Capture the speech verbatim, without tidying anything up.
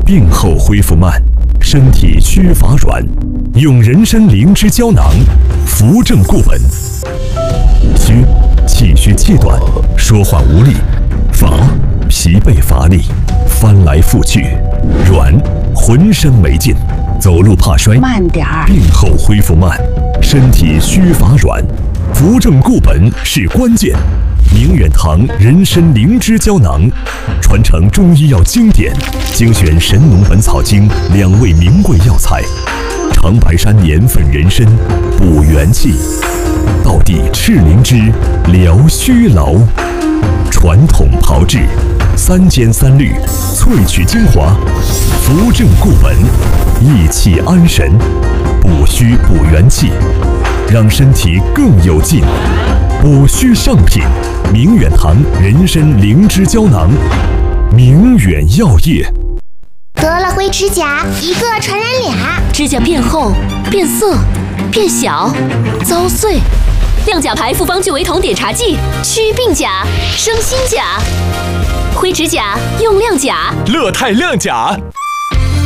病后恢复慢，身体虚乏软，用人参灵芝胶囊扶正固本。虚，气虚气短，说话无力；乏，疲惫乏力，翻来覆去；软，浑身没劲，走路怕摔。 慢点儿。 病后恢复慢，身体虚乏软，扶正固本是关键。明远堂人参灵芝胶囊，传承中医药经典，精选《神农本草经》两味名贵药材，长白山年份人参补元气，道地赤灵芝疗虚劳，传统炮制，三尖三滤，萃取精华，扶正固本，益气安神，补虚补元气，让身体更有劲。补虚上品，明远堂人参灵芝胶囊，明远药业。 得了灰指甲，一个传染俩， 指甲变厚、变色、变小、遭碎。亮甲牌复方聚维酮碘茶剂，祛病甲、生新甲。灰指甲用亮甲， 乐泰亮甲。